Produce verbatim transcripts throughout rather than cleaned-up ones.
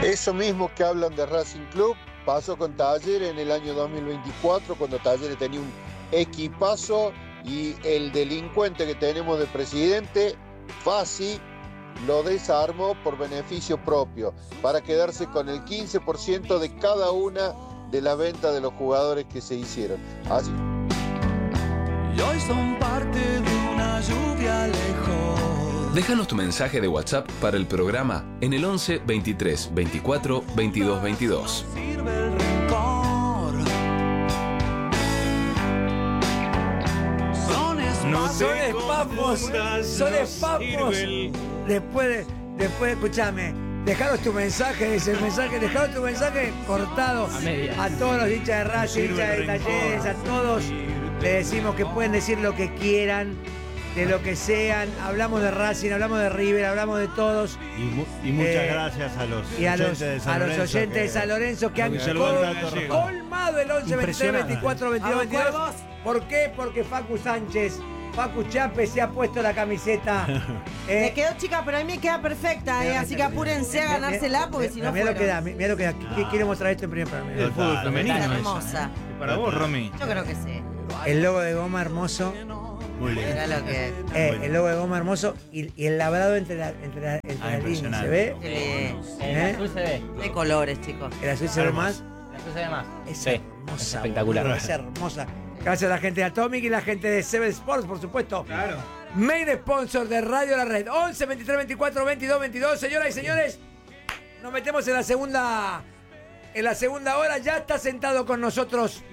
Eso mismo que hablan de Racing Club pasó con Talleres en el año dos mil veinticuatro, cuando Talleres tenía un equipazo y el delincuente que tenemos de presidente, Fassi, lo desarmó por beneficio propio, para quedarse con el quince por ciento de cada una de la venta de los jugadores que se hicieron. Así. Y hoy son parte de una lluvia lejos. Déjanos tu mensaje de WhatsApp para el programa en el once veintitrés veinticuatro veintidós veintidós. Sirve el rencor. Son No espacios. son espapos, son espapos. Después de, después, escúchame, dejaros tu mensaje, ese mensaje, dejaros tu mensaje cortado a, a todos los hinchas de Racing, hinchas de Talleres, a todos. Le decimos que pueden decir lo que quieran, de lo que sean. Hablamos de Racing, hablamos de River, hablamos de todos. Y, mu y muchas Eh, gracias a los y a los, oyentes de San a los Lorenzo oyentes de que- San Lorenzo que han que col colmado el once veintitrés veinticuatro veintidós veintidós. ¿Por qué? Porque Facu Sánchez, Facu Chape se ha puesto la camiseta. eh, Me quedó chica, pero a mí me queda perfecta, eh, así que apúrense a ganársela porque si no Mira lo que da, fueron. mira lo que da. Qu- Quiero mostrar esto en primer plano. El fútbol femenino. Está eso. hermosa. Para vos, Romy. Yo creo que sí. El logo de goma hermoso. Muy lindo. Era lo que. Eh, el logo de goma hermoso y, y el labrado entre la, entre la, entre Ah, la línea. ¿Se impresionante. ve? Eh, ¿Eh? El azul se ve. de colores, chicos. El azul se ve más. El azul se ve más. Es Sí, hermosa. es espectacular. boludo, Es hermosa. Gracias a la gente de Atomic y la gente de Seven Sports, por supuesto. Claro. Main sponsor de Radio La Red. once veintitrés veinticuatro veintidós veintidós. Señoras y señores, nos metemos en la segunda. En la segunda hora. Ya está sentado con nosotros.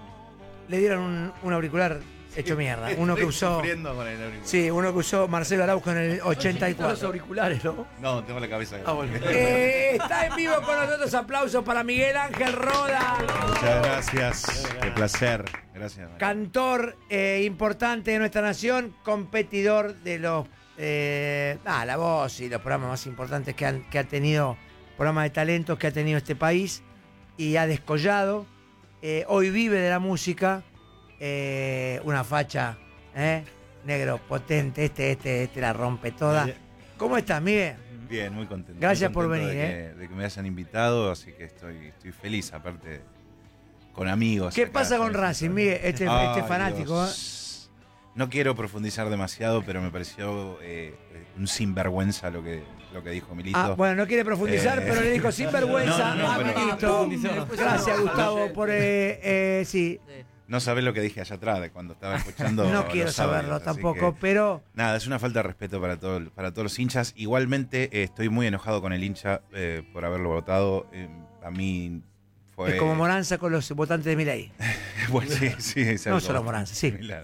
Le dieron un, un auricular hecho mierda. Uno que usó. Sufriendo con el auricular. Sí, uno que usó Marcelo Araujo en el ochenta y Los cuatro. auriculares, ¿no? No, tengo la cabeza. Eh, está en vivo con nosotros. Aplausos para Miguel Ángel Roda. Muchas gracias. Qué placer. Gracias. Cantor eh, importante de nuestra nación, competidor de los. Eh, ah, La Voz y los programas más importantes que, han, que ha tenido, programas de talentos que ha tenido este país y ha descollado. Eh, hoy vive de la música. Eh, una facha, ¿eh? Negro, potente. Este, este, este la rompe toda. ¿Cómo estás, Miguel? Bien, muy contento. Gracias Muy por contento venir, de que, ¿eh? de que me hayan invitado, así que estoy, estoy feliz, aparte con amigos. ¿Qué acá, pasa con ¿sabes? Racing, Miguel? Este, Ay, este fanático, ¿eh? Dios. No quiero profundizar demasiado, pero me pareció eh, un sinvergüenza lo que, lo que dijo Milito. Ah, bueno, no quiere profundizar, Eh, pero le dijo sinvergüenza no, no, no, a pero- Milito. Gracias, Gustavo, por eh, eh, sí. No sabés lo que dije allá atrás de cuando estaba escuchando. No los quiero saberlo audios, así tampoco, que, pero nada, es una falta de respeto para, todo, para todos los hinchas. Igualmente eh, estoy muy enojado con el hincha eh, por haberlo votado. Eh, a mí fue... es como Moranza con los votantes de Milei. Bueno, sí, sí, es No algo solo Moranza, sí. similar.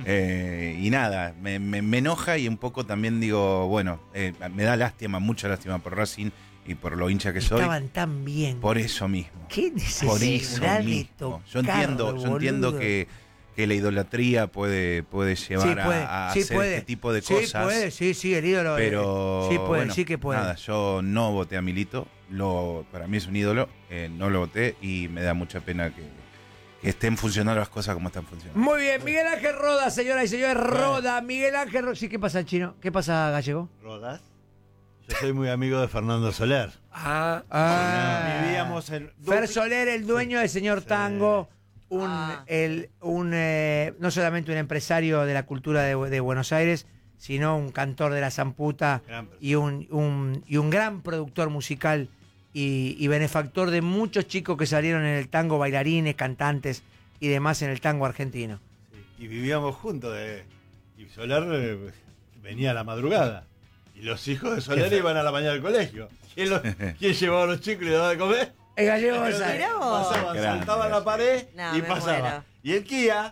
Eh, y nada, me, me- me enoja y un poco también digo, bueno, eh, me da lástima, mucha lástima por Racing y por lo hincha que soy. Estaban tan bien. Por eso mismo. ¿Qué Por necesidad eso de mismo. tocar, Yo entiendo, yo entiendo boludo? que, que la idolatría puede, puede llevar Sí, puede, a, a sí, hacer puede. este tipo de Sí, cosas. puede, sí, sí, el ídolo. Pero sí puede, bueno, sí que puede. Nada, yo no voté a Milito. Lo, para mí es un ídolo. eh, no lo voté y me da mucha pena que, que estén funcionando las cosas como están funcionando. Muy bien, Miguel Ángel Roda, señoras y señores, Roda, Miguel Ángel Roda. Sí, ¿qué pasa, Chino? ¿Qué pasa, Gallego? ¿Rodas? Yo soy muy amigo de Fernando Soler. Ah, ah. Vivíamos en... Fer Soler, el dueño del señor Tango, un, Ah. el, un eh, no solamente un empresario de la cultura de, de Buenos Aires, sino un cantor de la zamputa Gran persona. y un, un- y un gran productor musical y, y benefactor de muchos chicos que salieron en el tango, bailarines, cantantes y demás en el tango argentino. Sí, y vivíamos juntos. De, y Soler eh, venía a la madrugada. Y los hijos de Soler iban a la mañana al colegio. ¿Quién, los- quién llevaba a los chicos y les daba de comer? El Gallego González. Mirá vos. Pasaban, Grande, saltaban la pared No, y me pasaba. muero. Y el Kia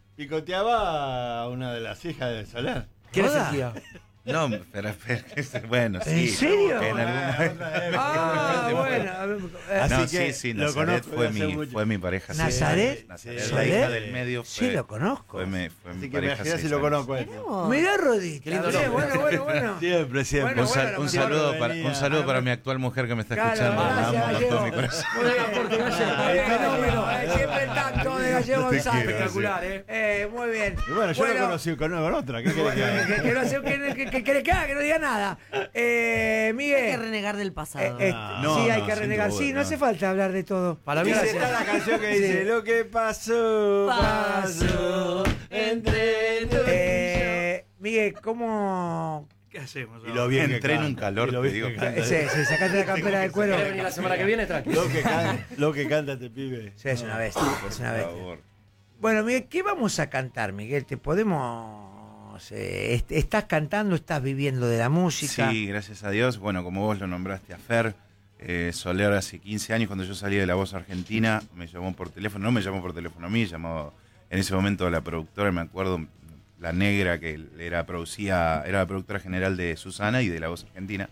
picoteaba a una de las hijas de Soler. ¿Quién es el ¿Roda? No, pero, pero bueno, sí. ¿En serio? En algún momento. Ah, bueno. bueno, a ver, eh, Así No, que sí, sí, lo Nazaret conozco fue de hace mi, mucho. fue mi pareja. sí. ¿Nazaret? Nazaret, Sí, la ¿Soler? hija del medio. Fue, Sí, lo conozco. Fue mi, fue mi Así que pareja. imaginá si seis lo años. conozco a él. Mirá, Rodita. Qué lindo Bien, nombre. bueno, bueno, bueno. Siempre, siempre. Bueno, Un, sal- bueno, un lo saludo mejor para, venía. un saludo para mi actual mujer que me está Claro, escuchando. La gracias, amo con Gallego. todo mi corazón. Muy bien, aporte, Gallego. Muy bien, fenómeno. Eh, Siempre el tanto de Gallego Te González. quiero, Espectacular, ¿eh? Eh, muy bien. Y bueno, yo lo conocí con, con otra. ¿Qué querés que haga? Que, que no sé, que, que, que, que, que haga, que no diga nada. Eh, Hay que Miguel. renegar del eh, pasado. eh, No, sí, no, hay que sin renegar. duda, Sí, no no. hace falta hablar de todo. Para mí Dice, sí. está la canción que dice, Sí. lo que pasó, pasó entre tú Eh, Miguel, ¿cómo...? ¿Qué hacemos? y lo bien que Entré en un canta, calor, y lo te bien digo. que canta. Sí, sí, sacaste la campera de cuero. ¿Querés venir la semana que viene? Tranquilo. Lo que canta, lo que canta este pibe. Sí, es una bestia, es una Por bestia. favor. Bueno, Miguel, ¿qué vamos a cantar, Miguel? ¿Te podemos...? eh, est- ¿Estás cantando, estás viviendo de la música? Sí, gracias a Dios. Bueno, como vos lo nombraste a Fer, eh, Soler hace quince años, cuando yo salí de La Voz Argentina, me llamó por teléfono, no me llamó por teléfono a mí, llamó en ese momento a la productora, me acuerdo, la negra que era, producía, era la productora general de Susana y de La Voz Argentina.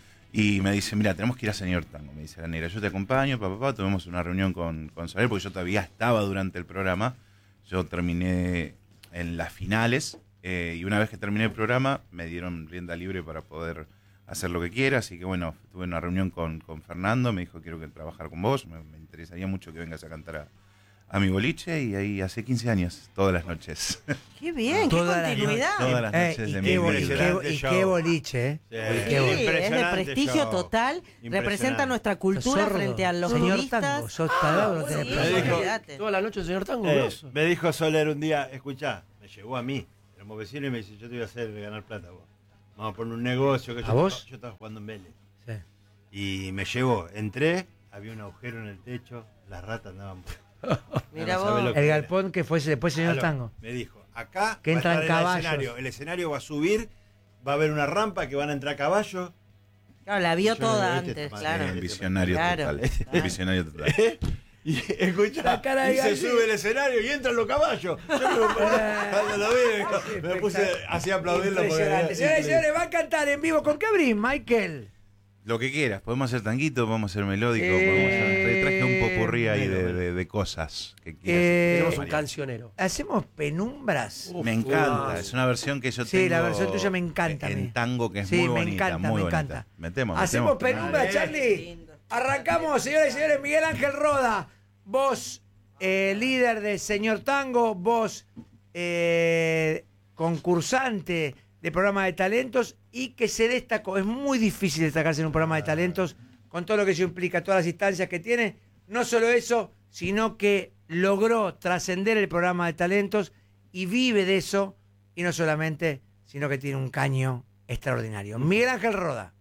Y me dice, mira, tenemos que ir a Señor Tango. Me dice la negra, yo te acompaño, papá, papá, tuvimos una reunión con, con Soler, porque yo todavía estaba durante el programa. Yo terminé en las finales, eh, y una vez que terminé el programa, me dieron rienda libre para poder hacer lo que quiera. Así que bueno, tuve una reunión con, con Fernando, me dijo, quiero que trabajar con vos, me, me interesaría mucho que vengas a cantar a, a mi boliche. Y ahí hace quince años, todas las noches. Qué bien, qué Toda la continuidad. Todas las Eh, noches y, de qué mi boli- vida. qué- y Impresionante qué show. boliche, ¿eh? Sí, Y Sí, qué boli- es de Impresionante prestigio show. total, Impresionante. representa nuestra cultura Sordo. frente a los Señor turistas. Tango, sos tarado, no tenés Sí, Me dijo- olvídate. Toda la noche el señor Tango, Eh, grosso. me dijo Soler un día, escuchá, me llegó a mí, éramos vecinos y me dice, yo te voy a hacer ganar plata a vos. Vamos a poner un negocio que ¿A yo, vos? yo estaba jugando en Vélez. Sí. Y me llevó, entré, había un agujero en el techo, las ratas andaban. Mira no sabés vos. lo que El era. galpón que fue después señor Aló, Tango. Me dijo, acá Que va a entran estar el caballos. escenario, el escenario va a subir, va a haber una rampa que van a entrar caballos. Claro, la vio Yo toda no, este antes, está mal, claro. Eh, visionario Claro, total. claro. Visionario total. Y escucha, La cara de y se Galli. sube el escenario y entran los caballos. Yo no- cuando lo vi, me puse así a aplaudirlo. porque era Impresionante. Señores y increíble. señores, va a cantar en vivo. ¿Con qué abrís, Michael? Lo que quieras, podemos hacer tanguito, podemos hacer melódico, Eh, podemos hacer, te traje un popurrí ahí de, de- de cosas que quieras. Eh, Tenemos un María. cancionero. ¿Hacemos penumbras? Uf, Me encanta, uh, es una versión que yo Sí, tengo la versión tuya me encanta a mí. en tango, que es Sí, muy me bonita, encanta, muy me bonita. encanta. Metemos, Hacemos metemos. penumbra, Dale. Charlie. Lindo. Arrancamos, señores y señores. Miguel Ángel Roda, vos, eh, líder de Señor Tango, vos, eh, concursante de programa de talentos y que se destacó. Es muy difícil destacarse en un programa de talentos con todo lo que eso implica, todas las instancias que tiene. No solo eso, sino que logró trascender el programa de talentos y vive de eso. Y no solamente, sino que tiene un caño extraordinario. Miguel Ángel Roda.